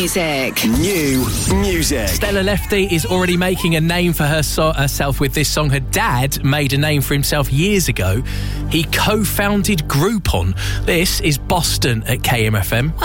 music. New music. Stella Lefty is already making a name for herself with this song. Her dad made a name for himself years ago. He co-founded Groupon. This is Boston at KMFM.